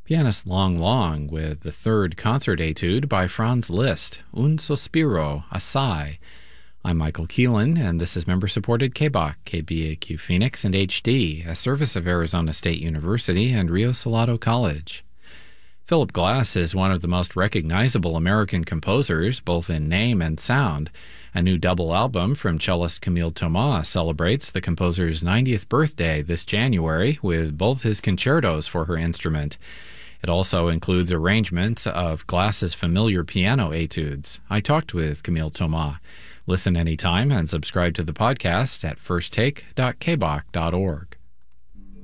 Pianist Long Long with the third concert etude by Franz Liszt, Un Sospiro, a Sigh. I'm Michael Keelan, and this is member-supported KBAQ, KBAQ Phoenix, and HD, a service of Arizona State University and Rio Salado College. Philip Glass is one of the most recognizable American composers, both in name and sound. A new double album from cellist Camille Thomas celebrates the composer's 90th birthday this January with both his concertos for her instrument. It also includes arrangements of Glass's familiar piano etudes. I talked with Camille Thomas. Listen anytime and subscribe to the podcast at firsttake.kbach.org.